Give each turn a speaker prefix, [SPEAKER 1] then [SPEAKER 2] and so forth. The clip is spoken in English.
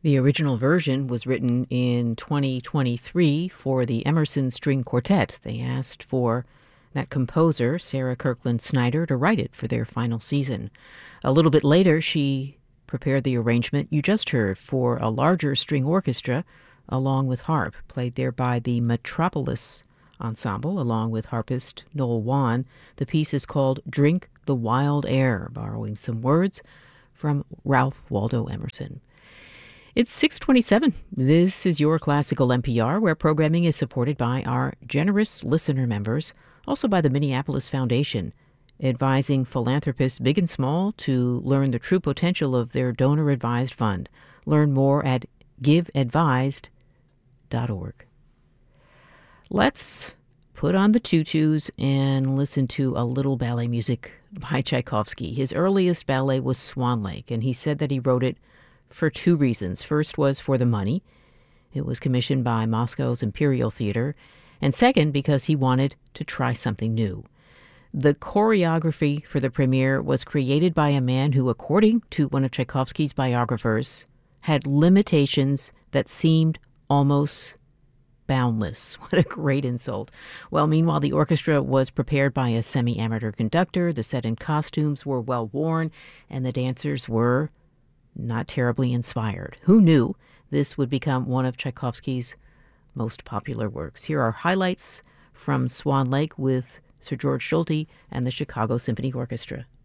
[SPEAKER 1] The original version was written in 2023 for the Emerson String Quartet. They asked for that composer, Sarah Kirkland Snyder, to write it for their final season. A little bit later, she prepared the arrangement you just heard for a larger string orchestra, along with harp, played there by the Metropolis Ensemble, along with harpist Noel Wan. The piece is called Drink the Wild Air, borrowing some words from Ralph Waldo Emerson. It's 6:27. This is your Classical NPR, where programming is supported by our generous listener members, also by the Minneapolis Foundation, advising philanthropists big and small to learn the true potential of their donor-advised fund. Learn more at giveadvised.org. Let's put on the tutus and listen to a little ballet music by Tchaikovsky. His earliest ballet was Swan Lake, and he said that he wrote it for two reasons. First was for the money. It was commissioned by Moscow's Imperial Theater. And second, because he wanted to try something new. The choreography for the premiere was created by a man who, according to one of Tchaikovsky's biographers, had limitations that seemed almost boundless. What a great insult. Well, meanwhile, the orchestra was prepared by a semi-amateur conductor. The set and costumes were well worn, and the dancers were not terribly inspired. Who knew this would become one of Tchaikovsky's most popular works? Here are highlights from Swan Lake with Sir George Solti and the Chicago Symphony Orchestra.